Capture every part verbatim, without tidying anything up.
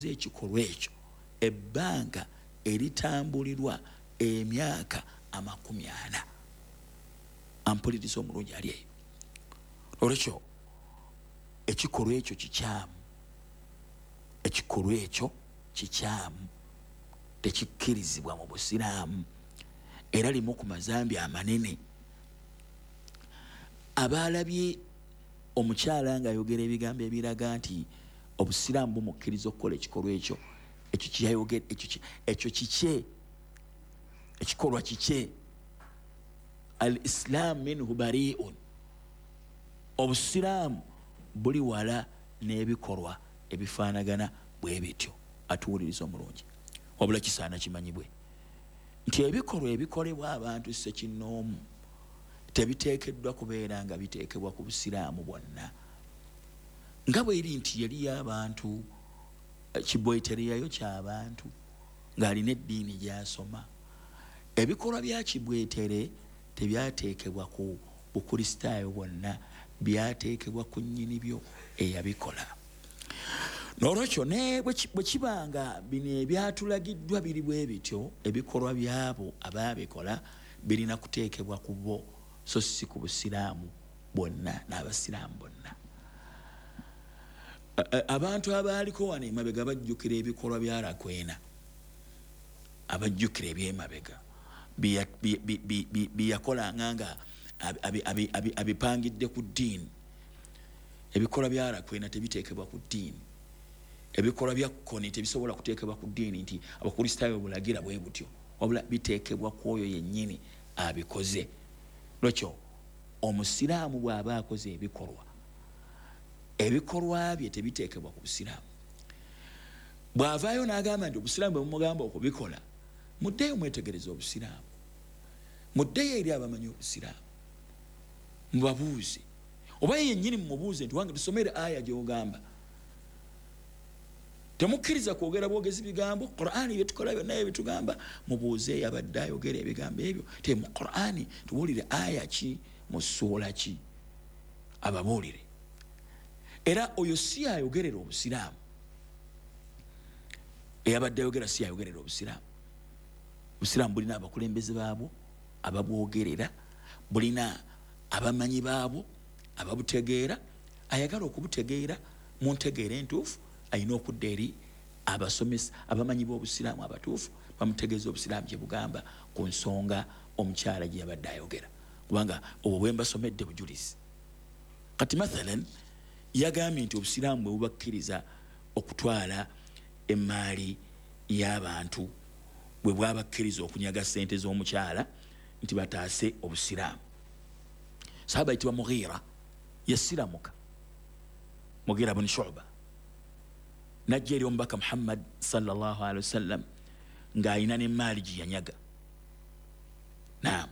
ekikolwa ekyo ebbanga eritambulirwa emyaka amakumi ana. Ampuliriza omulungi ali eyo. Olwekyo ekikolwa ekyo kikyamu, ekikolwa ekyo kikyamu, tekikkirizibwa mu Busiraamu era limu ku mazambi amanene. Abaalabye omukyala ng'ayogera ebigambo ebiraga nti Obusiraamu bumukkiriza okukola ekikolwa ekyo, ekyo kyayogera ekyo kikye, ekikolwa kikye. Al-Islam minhu bari'un. Obusiraamu buli wala n'ebikolwa ebifaanagana bwe bityo. Atuwuliriza omulungi, wabula kisaana kimanyibwe nti ebikolwa ebikolebwa abantu ssekinnoomu tebiteekeddwa kubeera nga biteekebwa ku Busiraamu bwonna. Nga bweri nti yali y'abantu, Kibweteriyayo ky'abantu ng'alina eddiini gy'asoma. Ebikolwa bya Kibwetere tebyateekebwa ku Bukristaayo bwonna, byateekebwa ku nnyini byo eyabikola. N'olwekyo ne bwe kibanga bino ebyatulagiddwa biri bwe bityo, ebikolwa byabo abaabikola birina kuteekebwa ku bo, so si ku Busiraamu bwonna n'Abasiraamu bonna. Abantu abaaliko wano emabega bajjukira ebikolwa bya Rakwena, abajjukira ebyemabega byeyakolanga nga abipangidde ku ddiini. Ebikolwa bya Rakwena tebiteekebwa ku ddiini. Ebikolwa bya Kkoni tebisobola kuteekebwa ku ddiini nti Abakristaayo bulagira bwe butyo, wabula biteekebwa ku oyo yennyini abikoze. Lwekyo Omusiraamu bw'aba akoze ebikolwa, ebikolwa bye tebiteekebwa ku Busiraamu. Bw'avaayo n'agamba nti Obusiraamu bwe bumugamba okubikola, muddeyo mwetegereze Obusiraamu, muddeyo eri abamanyi Obusiraamu, mubabuuze, oba yennyini mumubuuze nti wange tusomere aya gy'ogamba. Temukkiriza kwogera bwogezi bigambo. Qur'ani byetukola byonna ebitugamba mubuuze yabadde ayogera ebigambo ebyo. Te mu Qur'ani tubuulire aya ki, mu ssuula ki, ababuulire. Era oyo si ayogerera Obusiraamu, eyabadde ayogera si ayogerera Obusiraamu. Obusiraamu bulina abakulembeze baabwo ababwogerera, bulina abamanyi baabwo ababutegeera. Ayagala okubutegeera mu ntegeera entuufu ayina okudda eri abasomesa abamanyi b'Obusiraamu abatuufu bamutegeeza Obusiraamu gye bugamba ku nsonga omukyala gye yabadde ayogera, kubanga obwo bwe mbasomedde bujulizi. Kati mathalan yagambye nti Obusiraamu bwe bubakkiriza okutwala emmaali y'abantu, bwe bwabakkiriza okunyaga ssente z'omukyala nti bataase Obusiraamu. Sahaba ayitibwa Mughira yasiramuka, Mughira bun Shu'ba, najja eri omubaka Muhammad sallallahu alaihi wasallam ng'ayina n'emmaali gye yanyaga. Naam,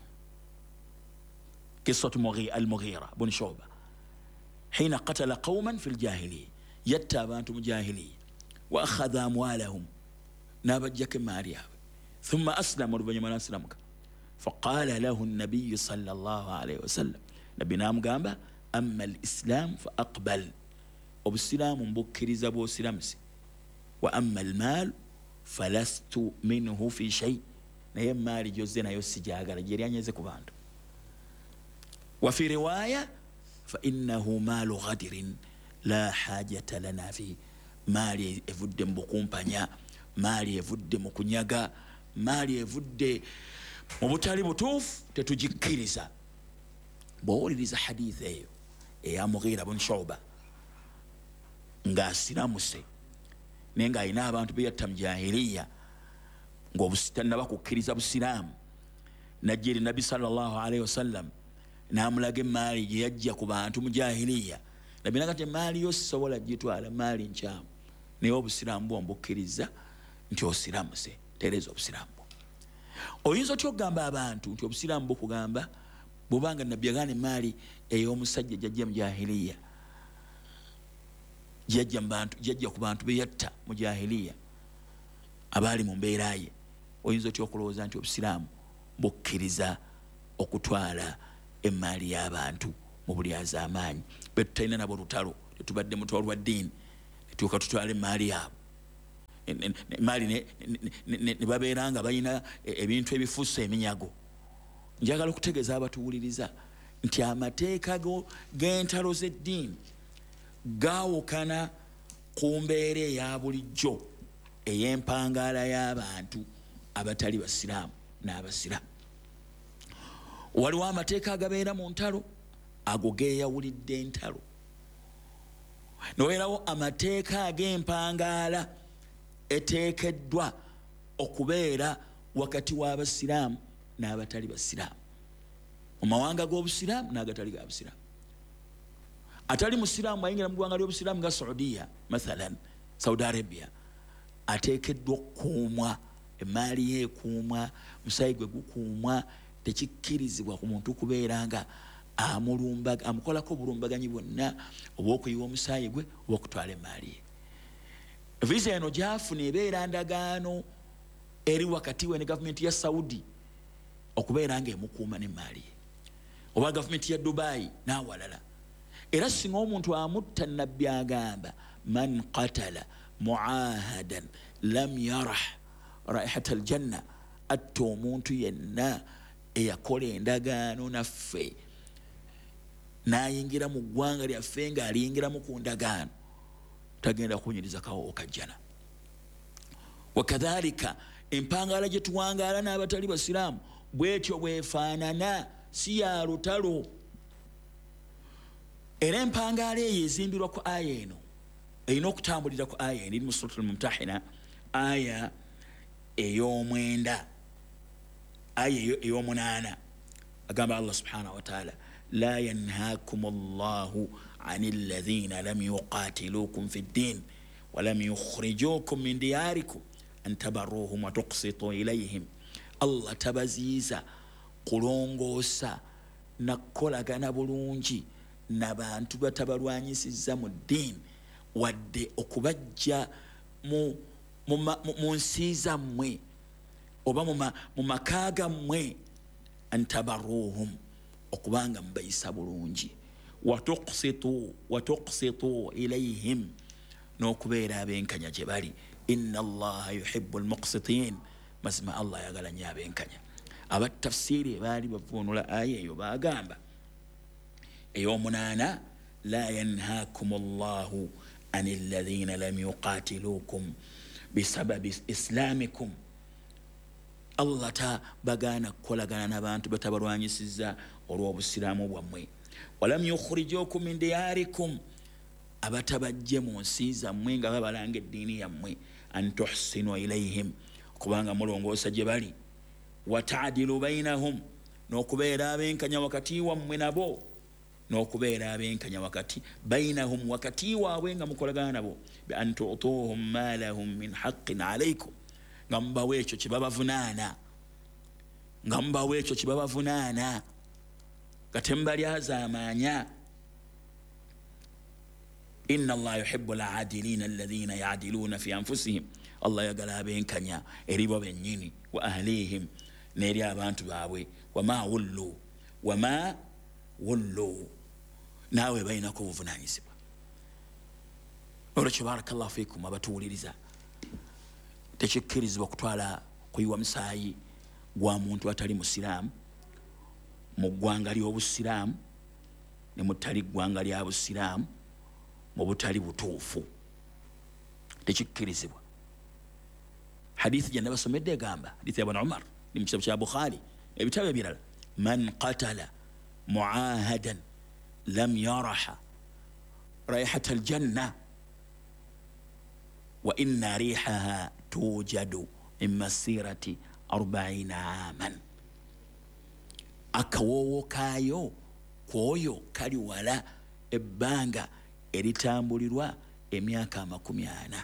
qissatu al-Mughira bun Shu'ba حين قتل قوما في الجاهلية، يتابع أنتم جاهلية وأخذ أموالهم نابجك ماريا، ثم أسلم ربما من أسلمك، فقال له النبي صلى الله عليه وسلم نبينا مقام أما الإسلام فأقبل، وبالسلام بكرز أبو سلامسي، وأما المال فلست منه في شيء. نيم مالي جوزنا يوسجاغا جيريان يزكو باندو. وفي رواية فإنه مال غدر لا حاجة لنا فيه. مالي يفد مبكومبانيا، مالي يفد مكنياغا، مالي يفد مبتالي بطوف تتجكيريزا. بوليزا حديث ايو يا مغيرة بن شعبة nga siramuse nenga ayina abantu beyatta mu jahiliya ng'obusitani bakukkiriza Busiraamu. Najja eri Nabbi sallallahu alaihi wasallam n'amulaga emmaali gye yajja ku bantu mu jahiliya. Nabbi n'agamba emmaali yo sisobola gitwala, maali nkyamu, naye Obusiraamu bwo mbukkiriza nti osiramuse, tereeza Obusiraamu bwo. Oyinza otya okugamba abantu nti Obusiraamu bukugamba bw'obanga Nabbi yagaana emmaali ey'omusajja gyajja mu jahiliya, jajja mbantu jajja ku bantu beyatta mu jahiliya abaali mu mbeera ye. Oyinza otya okulowooza nti Obusiraamu bukkiriza okutwala emmaali y'abantu mu buli az'amaanyi? Be tutalina nabo lutalo, tetubadde mutwalwa ddiini, tutuuka tutwala emmaali yaabwe. maali ne babeera nga balina ebintu ebifuusa eminyago. Njagala okutegeeza abatuwuliriza nti amateeka g'entalo z'eddiini gaawukana ku mbeera eya bulijjo ey'empangaala y'abantu abatali basiraamu n'abasiraamu. Waliwo amateeka agabeera mu ntalo ago geeyawulidde entalo, nobeerawo amateeka ag'empangaala eteekeddwa okubeera wakati w'abasiraamu n'abatali basiraamu, mu mawanga g'obusiraamu n'agatali ga busiraamu. Atali musiraamu ayingira mu ggwanga ly'obusiraamu nga Saudiya mathalan, Saudi Arabia, ateekeddwa okukuumwa, emaali ye ekuumwa, musaayi gwe gukuumwa, tekikkirizibwa ku muntu kubeera nga amulumbaga amukolako obulumbaganyi bwonna oba okuyiwa omusaayi gwe oba okutwala emaali ye. Visa eno gyafuna ebeera ndagaano eri wakati we ne gavumenti ya Saudi okubeera nga emukuuma n'emaali ye, oba gavumenti ya Dubai n'awalala. Era singa omuntu amutta, nabbi agamba man qatala muahadan lam yarah raihata aljanna, atta omuntu yenna eyakola endagaano naffe n'ayingira mu ggwanga lyaffe ng'aliyingiramu ku ndagaano, tagenda kunyiriza kawo kajjana. Wakadhalika empangaala gye tuwangaala n'abatali basiraamu bwetyo bwefaanana, si ya lutalo. Era empangaala eyo ezimbirwa ku aya eno erina okutambulira ku aya eno eri mu Suratul Mumtahina, aya ey'omwenda, aya ey'omunaana. Agamba Allah subhanahu wa ta'ala, la yanhaakum Allahu ani alladhina lam yuqatilukum fi ddin wa lam yukhrijukum min diyarikum an tabarruhum wa tuqsitu ilayhim. Allah tabaziiza kulongoosa na kukolagana bulungi n'abantu batabalwanyisizza mu ddiini wadde okubajja mu mu nsi zammwe oba mu maka gammwe, antabarruhum, okubanga mubayisa bulungi, watuqsitu watuqsitu ilayhim, n'okubeera abenkanya gye bali. Inna Allaha yuhibbu almuqsitin, mazima Allah ayagala nnyo abenkanya. Abatafsiri baali bavuunula aya eyo bagamba ey'omunaana, la yanhaakum Allahu ani alladhina lam yuqatilukum bisababi islamikum. Allah ta bagaana kukolagana n'abantu batabalwanyisizza olw'obusiraamu bwammwe. Walam yukhrijukum min diyarikum, abatabajje mu nsi zammwe nga babalanga eddiini yammwe. An tuhsinu ilayhim, kubanga mulongoosa gye bali. Wa ta'dilu bainahum, n'okubeera abenkanya wakati wammwe nabo, n'okubeera abenkanya wakati bainahum, wakati waabwe nga mukolagana nabo. Bi an tu'tuuhum ma lahum min haqqin alaykum, nga mubawa ekyo kye babavunaana, nga mubawa ekyo kye babavunaana, nga tembalyazaamaanya. Inna Allah yuhibbu al-aadilina alladhina ya'diluna fi anfusihim, Allah yagala abenkanya eri bo bennyini, wa ahlihim, n'eri abantu baabwe. Wama wullu wama wullu, naawe balinako obuvunaanyizibwa. Olwekyo barakallahu fiikum abatuwuliriza, tekikkirizibwa kutwala kuyiwa musaayi gwa muntu atali musiraamu mu ggwanga ly'obusiraamu ne mutali ggwanga lya busiraamu mu butali butuufu, tekikkirizibwa. Hadithi gye nabasomedde egamba, hadithi ya Ibn Umar ni mu kitabu kya Bukhari, ebitabo ebirala, man qatala muahadan lam yaraha raihata aljanna wa inna rihaha tujadu min masirati arbaina aman. Akawoowo kaayo kwoyo kali wala ebbanga eritambulirwa emyaka amakumi ana.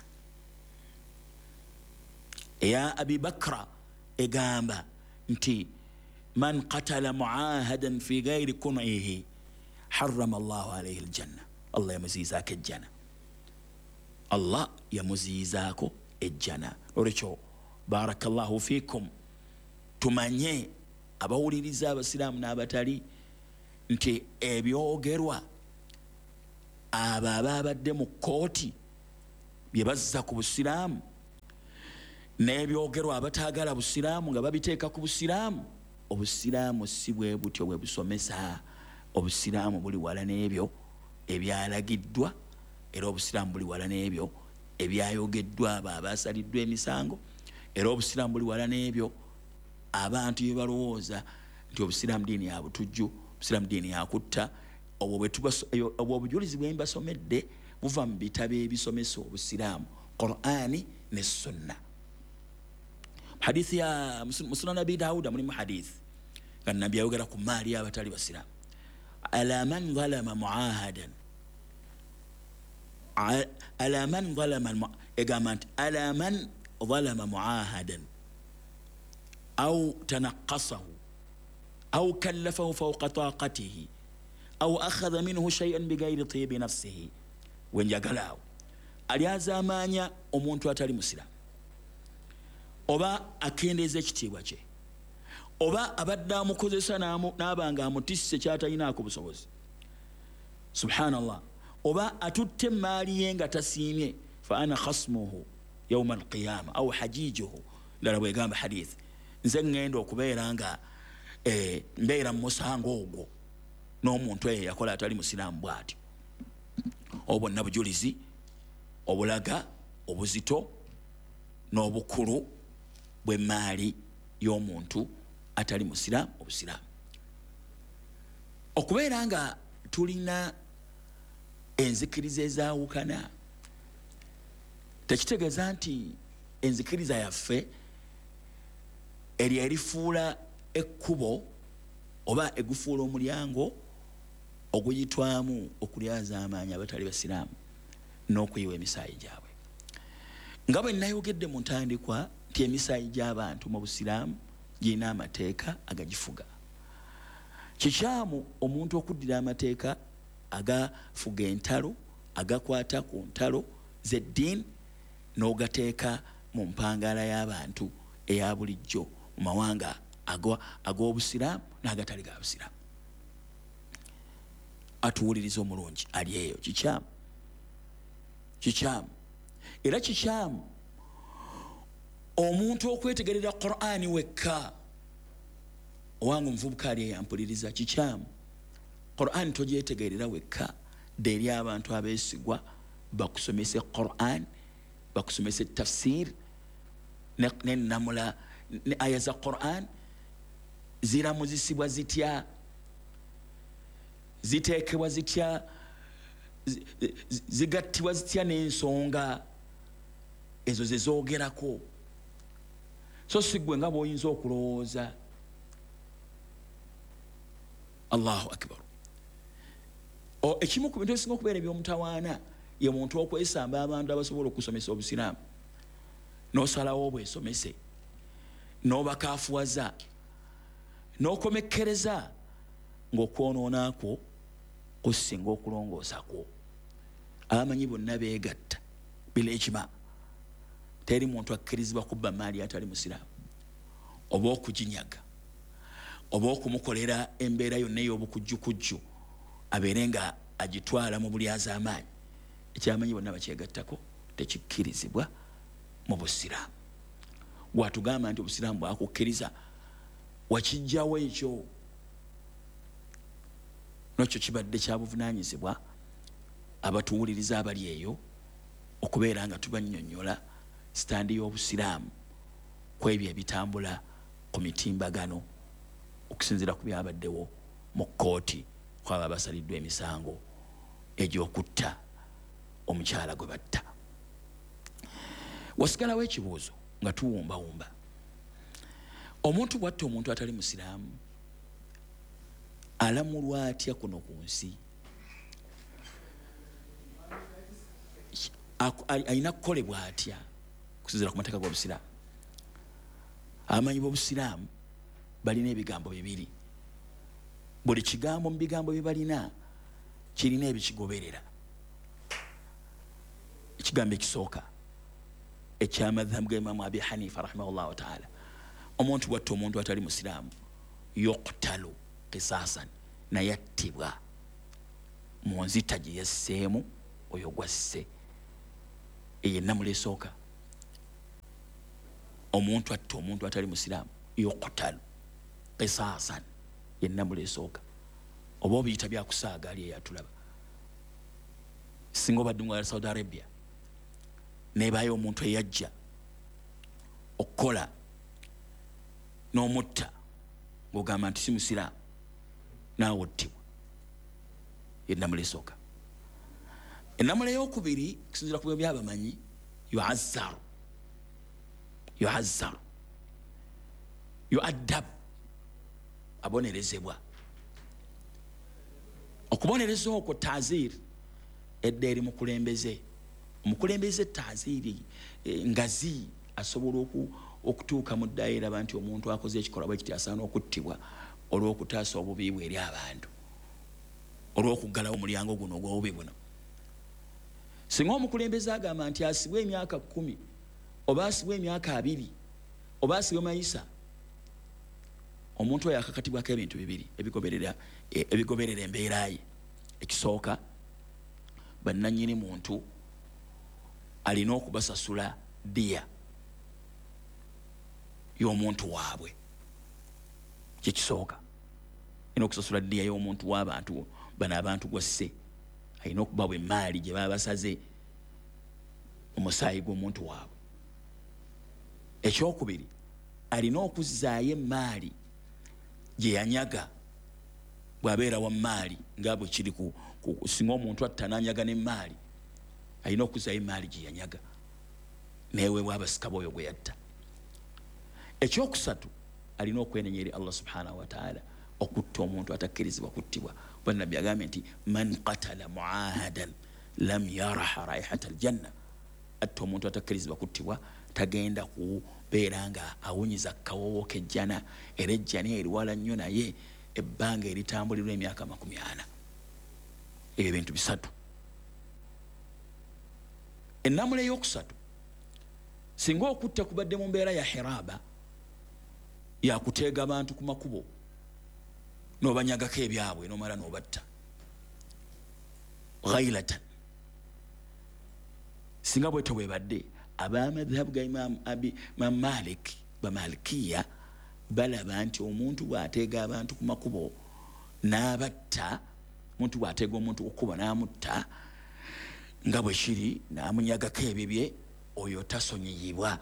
Eya Abi Bakra egamba nti man qatala muahadan fi ghairi kun'ihi harrama Allahu alayhi aljanna, Allah yamuziizaako ejjana, Allah yamuziizaako ejjana. Olwekyo barakallahu fiikum, tumanye abawuliriza abasiraamu n'abatali nti ebyogerwa abo ababadde mu kkooti bye bazza ku busiraamu n'ebyogerwa abataagala busiraamu nga babiteeka ku busiraamu. Obusiraamu si bwe butyo bwe busomesa. Obusiraamu buli wala n'ebyo ebyalagiddwa, era obusiraamu buli wala n'ebyo ebyayogeddwa abo abasaliddwa emisango, era obusiraamu buli wala n'ebyo abantu bye balowooza nti obusiraamu diini ya butujju, obusiraamu diini ya kutta. Obwo obujulizi bwe mbasomedde buva mu bitabo ebisomesa obusiraamu, Qur'ani ne Sunna. Hadithi ya Musnad Abi Dawuda mulimu hadithi nga Nabbi ayogera ku maali y'abatali basiraamu. Ala man zalama muahadan, ala man zalama egamba nti ala man zalama muahadan au tanaqqasahu au kallafahu fawqa taqatihi au akhadha minhu shay'an bighayri tayyibi nafsihi. Wenjagalaawo ali azamanya omuntu atali musiraamu, oba akendeeza ekitiibwa kye, oba abadde amukozesa n'abanga amutisse ky'atalinaako busobozi, subhanallah, oba atutte maali ye nga tasiimye, fa ana khasmuhu yawma alqiyama au hajijuhu. Ndala bwegamba hadithi, nze ŋŋenda okubeera nga eh, mbeera mu musango ogwo n'omuntu eyo yakola atali musiraamu bw'atyo. Obwo bwonna bujulizi obulaga obuzito n'obukulu bw'emaali y'omuntu atali musiraamu obusiraamu. Okubeera nga tulina enzikiriza ezaawukana tekitegeeza nti enzikiriza yaffe eryo erifuula ekkubo oba egufuula omulyango oguyitwamu okulyaza amaanyi abatali basiraamu n'okuyiwa emisaayi gyabwe. Nga bwe nayogedde mu ntandikwa nti emisaayi gy'abantu mu busiraamu girina amateeka agagifuga. Kikyamu omuntu okuddira amateeka agafuga entalo, agakwata ku ntalo z'eddiini n'ogateeka mu mpangaala y'abantu eya bulijjo mu mawanga ag'obusiraamu n'agatali ga busiraamu. Atuwuliriza omulungi ali eyo, kikyamu kikyamu era kikyamu omuntu okwetegerera Qur'ani wekka. Owange omuvubuka ali eyampuliriza, kikyamu Qur'ani togyetegerera wekka, dde eri abantu abeesigwa bakusomese Qur'an, bakusomese tafsir n'ennamula ne aya za Qur'an ziramuzisibwa zitya, ziteekebwa zitya, zigattibwa zitya n'ensonga ezo ze zoogerako. So si ggwe nga bw'oyinza okulowooza. Allahu akbar. Ekimu ku bintu ebisinga okubeera eby'omutawaana ye muntu okwesamba abantu abasobola okusomesa obusiraamu, n'osalawo obwesomese, n'obakaafuwaza, n'okomekkereza ng'okwonoonakwo kusinga okulongoosakwo. Abamanyi bonna beegatta bilejima. Teri muntu akkirizibwa kubba maali atali musiraamu, oba okuginyaga, oba okumukolera embeera yonna ey'obukujjukujju abeere nga agitwala mu bulyaza amaanyi. Ekyamanyi bonna bakyegattako, tekikkirizibwa mu busiraamu. Bw'atugamba nti obusiraamu bwakukkiriza, wakijjawo ekyo. N'ekyo kibadde kya buvunaanyizibwa abatuwuliriza abali eyo okubeera nga tubannyonnyola sitandi y'obusiraamu ku ebyo ebitambula ku mitimbagano okusinziira ku byabaddewo mu kkooti kwabo abasaliddwa emisango egy'okutta omukyala gwe batta. Wasigalawo ekibuuzo nga tuwumbawumba. Omuntu bw'atta omuntu atali musiraamu alamulwa atya kuno ku nsi? Alina kukolebwa atya okusinziira ku mateeka g'obusiraamu? Abamanyi b'obusiraamu balina ebigambo bibiri. Buli kigambo mu bigambo bye balina kirina ebikigoberera. Ekigambo ekisooka ekyamadhabu ga Imaamu Abi Hanifa rahimahullahu ta'ala, omuntu bw'atta omuntu atali musiraamu yuqtalu qisaasan, naye attibwa mu nzita gye yasseemu oyo gwasse. Eyo ennamula esooka. omuntu atta omuntu atali musiraamu yuqtalu qisaasan yennamula esooka oba obiyita byakusaaga ali eyatulaba singa obadde mu Saudi Arabia neebaayo omuntu eyajja okukola n'omutta ng'ogamba nti si musiraamu naawe ottibwa yennamula esooka. Ennamula ey'okubiri kusinziira ku byabamanyi yuazzaru yuazzaru yuaddabu abonerezebwa. Okubonereza okwo taaziri edda eri mukulembeze. Omukulembeze taaziri ngazi asobola okutuuka mu ddaayira nti omuntu akoze ekikolwa bwe kiti asaana okuttibwa olw'okutaasa obubi bwe eri abantu olw'okuggalawo omulyango guno ogw'obubi buno. Singa omukulembeze agamba nti asibwe emyaka kkumi oba asibwe emyaka abiri oba asibwe mayisa, omuntu oyo akakatibwako ebintu bibiri ebigoberera ebigoberera embeera ye. Ekisooka, bannannyini muntu alina okubasasula ddiya y'omuntu waabwe. Kyekisooka, alina okusasula ddiya y'omuntu w'abantu bano abantu gwasse, alina okubawa emaali gye baba basaze omusaayi gw'omuntu waabwe. Ekyokubiri, alina okuzzaayo emaali gye yanyaga bw'abeera wa maali nga bwe kiri ku singa omuntu atta n'anyaga n'emaali, alina okuzzaayo emaali gye yanyaga neeweebwa abasika b'oyo gwe yatta. Ekyokusatu, alina okwenenya eri Allah subhanahu wa ta'ala okutta omuntu atakkirizibwa kuttibwa. Bwa Nabbi agambye nti man qatala muahadan lam yaraha raihata aljanna, atta omuntu atakkirizibwa kuttibwa tagenda kubeera nga awunyiza kawoowo k'ejjana, era ejjana eriwala nnyo naye ebbanga eritambulirwa emyaka makumi ana. Ebyo bintu bisatu. Ennamula ey'okusatu, singa okutta kubadde mu mbeera ya hiraaba, yakuteega abantu ku makubo n'obanyagako ebyabwe n'omala n'obatta ghailatan, singa bwete bwebadde ab'amadhabu ga Imam Abi Malik bamalikiya balaba nti omuntu bw'ateega abantu ku makubo n'abatta, omuntu bw'ateega omuntu ku kkubo n'amutta nga bwe kiri n'amunyagako ebibye, oyo tasonyiyibwa.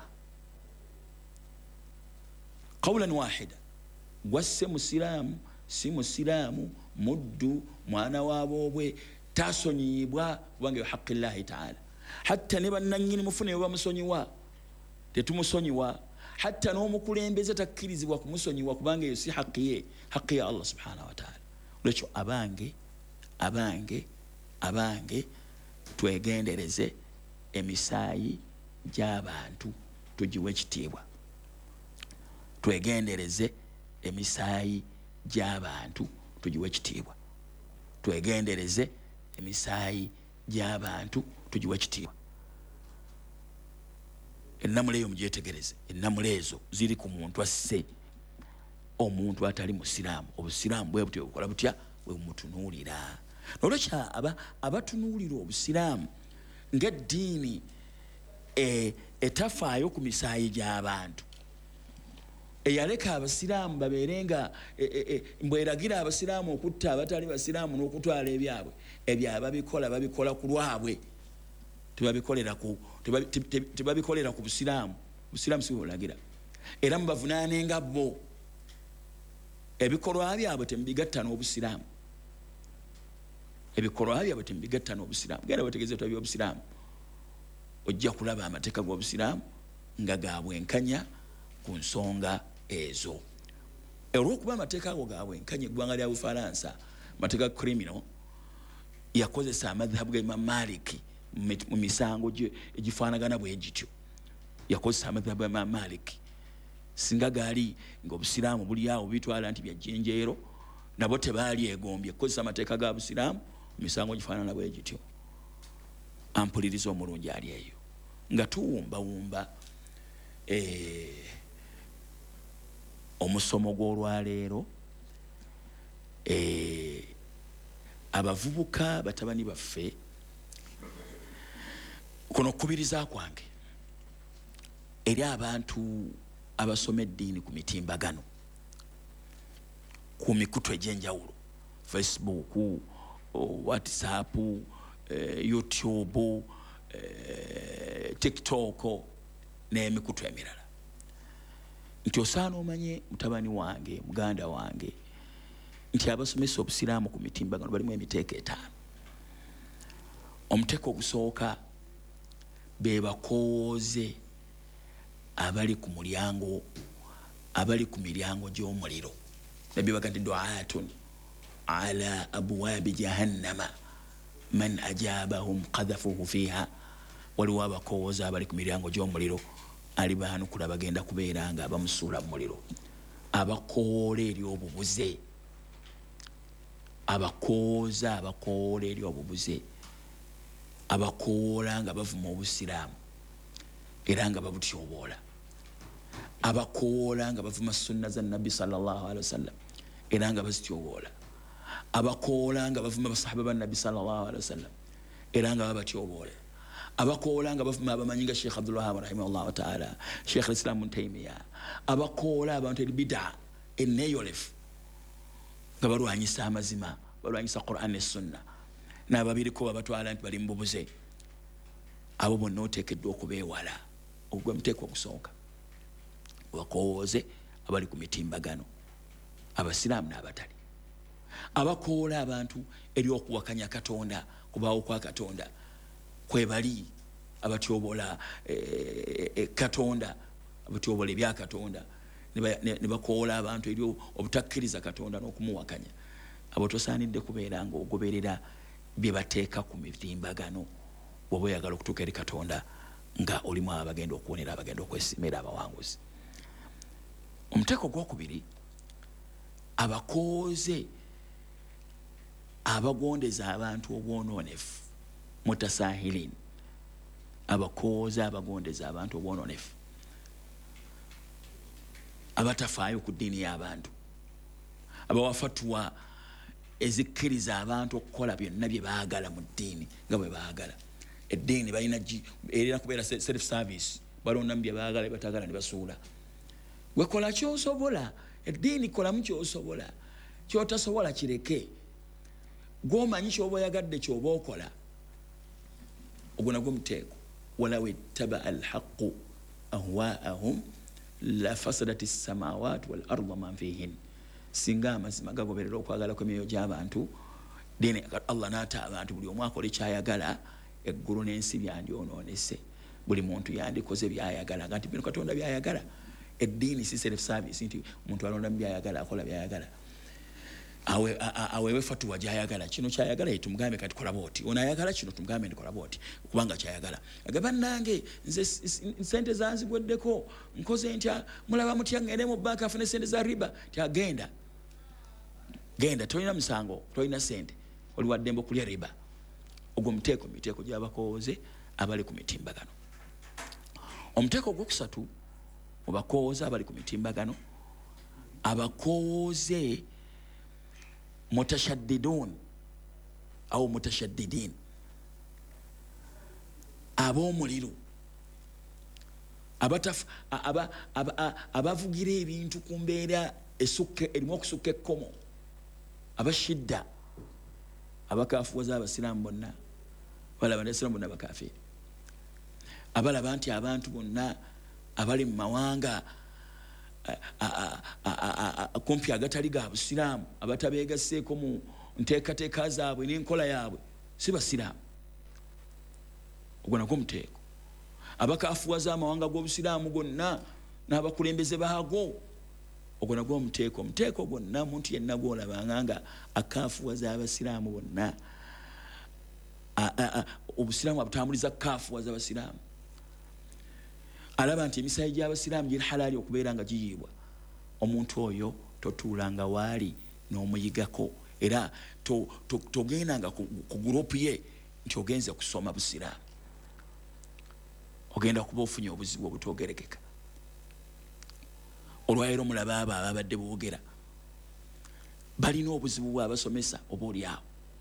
Qawlan wahida, gwasse musiraamu si musiraamu, muddu mwana w'aboobwe, tasonyiyibwa kubanga yo haqqi llahi ta'ala. Hatta ne bannannyini mufune bwe bamusonyiwa tetumusonyiwa, hatta n'omukulembeze takkirizibwa kumusonyiwa kubanga eyo si haqqi ye, haqqi ya Allah subhanahu wa ta'ala. Olwekyo abange abange abange twegendereze emisaayi gy'abantu tugiwe ekitiibwa. Twegendereze emisaayi gy'abantu tugiwe ekitiibwa. Twegendereze emisaayi gy'abantu tugiwe ekitiibwa. Ennamula eyo mugyetegereze. Ennamula ezo ziri ku muntu asse omuntu atali musiraamu. Obusiraamu bwe butyo bukola butya? Bwe bumutunuulira. Olwekyo aba abatunuulira obusiraamu ng'eddiini e, etafaayo ku misaayi gy'abantu, eyaleka abasiraamu babeere nga e, e, e, mbweragira abasiraamu okutta abatali basiraamu n'okutwala ebyabwe, ebyo ababikola babikola ku lwabwe, tebabikolera ku tebabikolera ku busiraamu. Busiraamu si bulagira, era mubavunaanenga bo. Ebikolwa byabwe temubigatta n'obusiraamu, ebikolwa byabwe temubigatta n'obusiraamu. Genda bategeeze ebitabo by'obusiraamu, ojja kulaba amateeka g'obusiraamu nga ga bwenkanya ku nsonga ezo. Olw'okuba amateeka ago ga bwenkanya, eggwanga lya Bufalansa, amateeka criminal, yakozesa amadhabu ga Imam Malik mu misango egifaanagana bwe gityo. Yakozesa amadhabu ga Imam Malik singa gaali ng'obusiraamu buli awo bitwala nti bya jjenjeero, nabo tebaali egombye kukozesa amateeka ga busiraamu mu misango gifaanana bwe gityo. Ampuliriza omulungi ali eyo nga tuwumbawumba eh, omusomo gw'olwaleero, eh, abavubuka batabani baffe, kuno okukubiriza kwange eri abantu abasoma eddiini ku mitimbagano ku mikutu egy'enjawulo, Facebook, WhatsApp, eh, YouTube, eh, TikTok n'emikutu emirala. Nti osaana omanye mutabani wange, muganda wange, nti abasomesa obusiraamu ku mitimbagano balimu emiteeko etaano. Omuteeko ogusooka be bakooze abali ku mulyango, abali ku miryango gy'omuliro. Nabbi bagadde du'atun ala abwaabi jahannama man ajabahum qadhafuhu fiha. Waliwo abakooza abali ku miryango gy'omuliro alibaanukula bagenda kubeera nga abamusuula mu muliro. Abakoola eri obubuze, abakooza abakoola eri obubuze, abakoola nga bavuma obusiraamu era nga babutyoboola, abakoola nga bavuma sunna za nabbi sallallahu alaihi wasallam era nga bazityoboola, abakoola nga bavuma basahaba ba nabbi sallallahu alaihi wasallam era nga babatyoboola, abakoola nga bavuma abamanyi nga Sheikh Abdul Wahhab rahimahullah ta'ala, Sheikh al-Islam Ibn Taymiyyah, abakoola abantu eri bid'a enneeyolefu nga balwanyisa amazima, balwanyisa Qur'an ne sunna, n'ababiriko babatwala nti bali mbubuze. Abo bonna oteekeddwa okubeewala. Ogwe muteeko ogusooka. Bakooze abali ku mitimbagano, abasiraamu n'abatali, abakoola abantu eri okuwakanya Katonda, kubaawo kwa Katonda kwe bali, abatyobola eh, eh, Katonda, abatyobola ebya Katonda, ne bakoola abantu eri obutakkiriza Katonda n'okumuwakanya. Abo tosaanidde kubeera ng'ogoberera bye bateeka ku mitimbagano bw'oba oyagala okutuuka eri Katonda nga olimu abagenda okuwonera, abagenda okwesimira, abawanguzi. Omuteeko gwokubiri, abakooze abagondeza abantu obwonoonefu, mutasahilin, abakooze abagondeza abantu obwonoonefu, abatafaayo ku ddiini y'abantu, abawafatwa ezikkiriza abantu okukola byonna bye baagala mu ddiini nga bwe baagala. Eddiini balina erina kubeera self service, balondamu bye baagala, bye batagala ne basuula. Gwe kola ky'osobola, eddiini kolamu ky'osobola, ky'otasobola kireke. Gw'omanyi ky'oba oyagadde ky'oba okola, ogwo nagwo muteeko. Walaw ittaba alhaqu ahwaahum la fasadati samawati wal ardu man fihin. Singa amazima gagoberera okwagala kw'emyoyo gy'abantu, dini Allah n'ata abantu buli omu akola kyayagala, eggulu n'ensi byandyonoonese, buli muntu yandikoze byayagala, nga nti bino Katonda byayagala. Eddiini si self service nti omuntu alondamu byayagala, akola byayagala, awe awewe fatuwa gyayagala. Kino kyayagala tumugambe kati kola bwoti, ono ayagala kino tumugambe ndikola bwoti kubanga kyayagala. Agamba nange nze sente zanzigweddeko, nkoze ntya, mulaba mutya ngende mu banka afune sente za riba, tyagenda genda, tolina musango, tolina sente, oli wa ddembe okulya riba. Ogwo muteeko miteeko gy'abakooze abali ku mitimbagano. Omuteeko ogwokusatu mu bakooze abali ku mitimbagano, abakooze mutashaddidun au mutashaddidin, ab'omuliro, abavugira ebintu ku mbeera erimu okusukka ekkomo, abashidda, abakaafuwaza abasiraamu bonna, balaba abasiraamu bonna bakaafiiri, abalaba nti abantu bonna abali mu mawanga kumpi agatali ga busiraamu, abatabeegaseeko mu nteekateeka zaabwe n'enkola yaabwe, si basiraamu. Ogwo nagwo muteeko. Abakaafuwaza amawanga g'obusiraamu gonna n'abakulembeze baago, ogwo nagwo muteeko. Omuteeko gwonna muntu yenna gw'olabanga nga akaafuwaza abasiraamu bonna, obusiraamu abutambuliza kaafuwaza abasiraamu, alaba nti emisayi gy'abasiraamu giri halaali okubeera nga giyiibwa, omuntu oyo totuulanga waali n'omuyigako, era togendanga ku gurupu ye nti ogenze kusoma busiraamu, ogenda kuba ofunye obuzibu obutogerekeka. Olwaleero mulaba abo ababadde boogera balina obuzibu bw'abasomesa oba oliawo,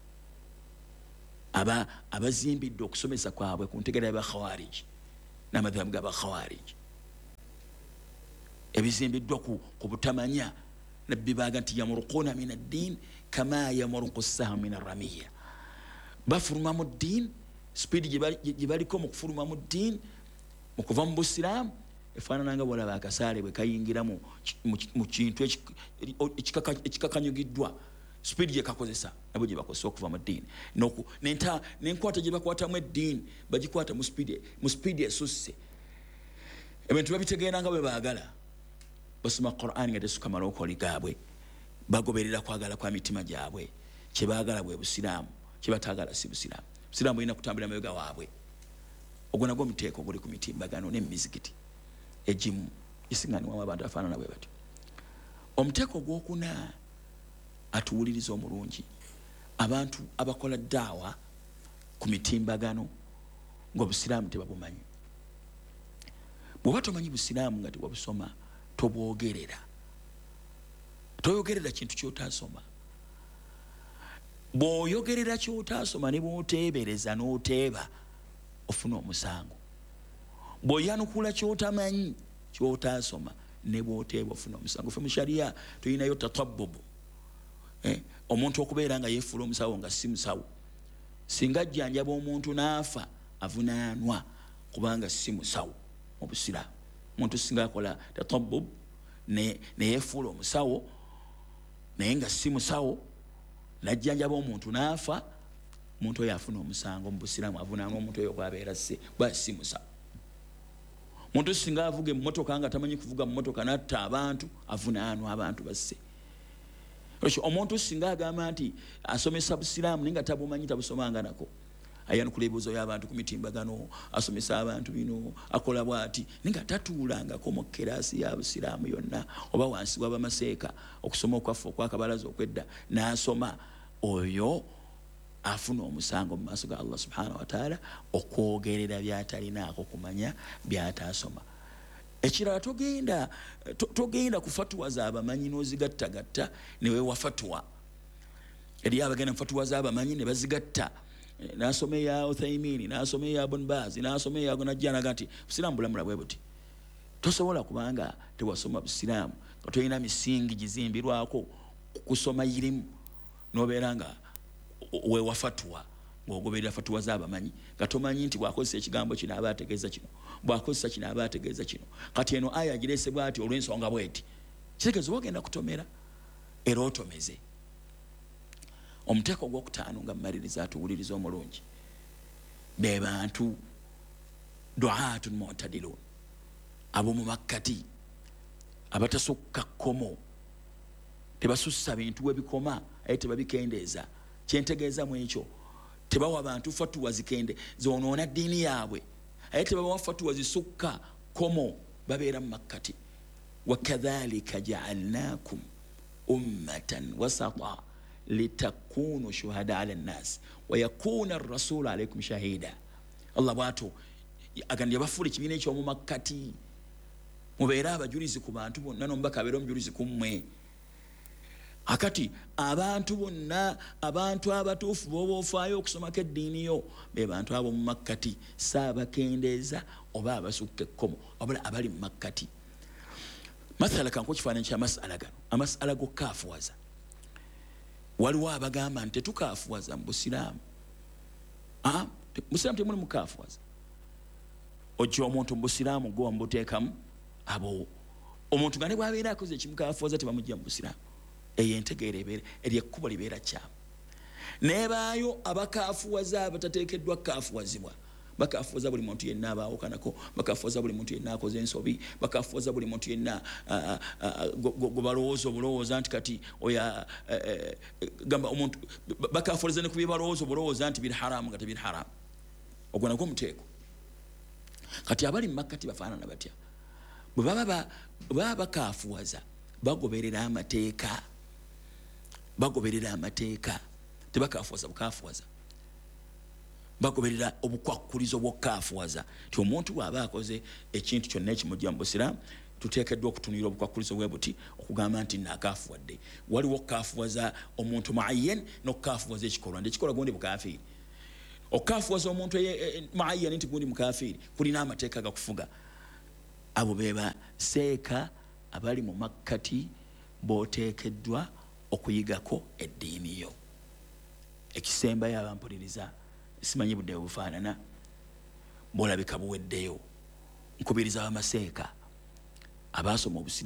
aba abazimbidde okusomesa kwabwe ku ntegera y'abakhawariji n'amadhhabu g'abakhawariji. ebizimbiddwa ku, ku butamanya. Nabbi baga nti yamuruquna min ad-din kama yamuruqu as-sahm min ar-ramiya, bafuluma mu ddiini speed gye baliko mu kufuluma mu ddiini mu kuva mu busiraamu efaanana nga bwolaba akasaale bwe kayingira mu, mu kintu ekikakanyugiddwa, speed gye kakozesa nabo gye bakozesa okuva mu ddiini. N'enkwata gye bakwatamu eddiini bagikwata mu speed esusse, ebintu babitegeera nga bwe baagala. Basoma Qur'an nga tesuka malookoli gaabwe, bagoberera kwagala kwa mitima gyabwe, kye baagala bwe busiraamu, kye bataagala si busiraamu. Busiraamu bulina kutambulira mabega waabwe. Ogwo nagwo omuteeko guli ku mitimbagano n'emizikiti egimu gisinganibwamu abantu afaanana bwe batyo. Omuteeko gwokuna atuwuliriza omulungi, abantu abakola ddaawa ku mitimbagano ng'obusiraamu tebabumanyi. Bw'oba tomanyi busiraamu nga tewabusoma, tobwogerera, toyogerera kintu kyotasoma. Bw'oyogerera kyotasoma ne bw'oteebereza n'oteeba ofuna omusango. Bw'oyanukula kyotamanyi kyotasoma ne bw'oteeba ofuna omusango. Ffe mu sharia tulinayo tatabbubu, eh? Omuntu okubeera nga yeefuula omusawo nga si musawo. Singa ajjanjaba omuntu n'afa avunaanwa kubanga si musawo mu busiraamu. Omuntu singa akola tatabbub ne yeefuula omusawo naye nga si musawo n'ajjanjaba omuntu n'afa, omuntu oyo afuna omusango mu busiraamu, avunaanwa omuntu oyo bw'abeera si bwa si musawo. Omuntu singa avuga emmotoka nga tamanyi kuvuga mmotoka n'atta abantu, avunaanwa abantu basse. Omuntu singa agamba nti asomesa busiraamu naye nga tabumanyi, tabusomanga nako, ayanukula ebibuuzo y'abantu ku mitimbagano, asomesa abantu bino, akola bw'ati naye nga tatuulangako mu kiraasi ya busiraamu yonna oba wansi w'abamaseeka okusoma okwaffe okwakabalaza okwedda n'asoma, oyo afuna omusango mu maaso ga Allah subhanahu wa ta'ala okwogerera byatalinaako kumanya byatasoma. Ekirala togenda togenda kufatuwa z'abamanyi n'ozigattagatta ne weewa fatuwa. Eriyo abagenda mu fatuwa z'abamanyi ne bazigatta, n'asoma eya Uthaymin, n'asoma eya Ibn Baz, n'asoma eya gonajja naga nti busiraamu bulamula bwe buti. Tosobola kubanga tewasoma busiraamu nga tolina misingi gizimbirwako kusoma irimu, n'obeera nga weewa fatuwa ng'ogoberera fatuwa z'abamanyi nga tomanyi nti bw'akozesa ekigambo kino aba ategeeza kino, bw'akozesa kino aba ategeeza kino. Kati eno aya agireese bw'ati olw'ensonga bw'eti, kitegeeza ogenda kutomera era otomeze. Omuteeko gw'okutaano nga mmaliriza atuwuliriza omulungi, be bantu du'aatun mu'tadiluun, ab'omu makkati abatasukka kkomo, tebasussa bintu we bikoma aye tebabikendeeza. Kyentegeeza mu ekyo, tebawa bantu fatuwa zikende zoonoona ddiini yaabwe aye tebabawa fatuwa zisukka komo, babeera mu makkati. Wakadhalika ja'alnaakum ummatan wasata litakunu shuhada ala nnas wayakuna arrasulu alaikum shahida. Allah bw'ato agambye bafuula ekibiina eky'omu makkati mubeere abajulizi ku bantu bonna, n'omubaka abeere omujulizi ku mmwe. Akati abantu bonna, abantu abatuufu b'oba ofaayo okusomako eddiini yo, be bantu abo mu makkati, saabakendeeza oba abasukka ekkomo wabula abali mu makkati. Masala kanko kifaananyi kya masala gano, amasala g'okukaafuwaza. Waliwo abagamba nti tetukaafuwaza mu busiraamu. Ah, busiraamu temuli mukaafuwaza. Ojja omuntu mu busiraamu gwe wamubuteekamu abo. Omuntu nga ne bw'abeera akoze ekimukaafuwaza tebamujja mu busiraamu. Eyo entegeera ebeera eri ekkubo libeera kyamu. Nebaayo abakaafuwaza abatateekeddwa kaafuwazibwa. Bakaafuwaza buli muntu yenna abaawukanako, bakaafuwaza buli muntu yenna akoze ensobi, bakaafuwaza buli muntu yenna gwe balowooza obulowooza nti kati oya gamba omuntu, bakaafuwaza ne ku bye balowooza obulowooza nti biri haramu nga tebiri haramu. Ogwo nagwo muteeko. Kati abali mu makkati bafaanana batya? Bwe baba bakaafuwaza bagoberera amateeka, bagoberera amateeka, tebakaafuwaza bukaafuwaza, bagoberera obukwakkulizo bw'okaafuwaza. Ti omuntu bw'aba akoze ekintu kyonna ekimujja mu busiraamu, tuteekeddwa okutunulira obukwakkulizo bwe buti okugamba nti naakaafuwadde. Waliwo okukaafuwaza omuntu muayyen n'okukaafuwaza ekikolwa, nti ekikolwa gundi bukaafiiri. Okukaafuwaza omuntu muayyen nti gundi mukaafiiri kulina amateeka gakufuga. Abo be baseeka abali mu makkati booteekeddwa okuyigako eddiini yo. Ekisembayo abampuliriza simanyi budde bufaanana bulabika buweddeyo. Nkubiriza abamaseeka abaasoma obusiraamu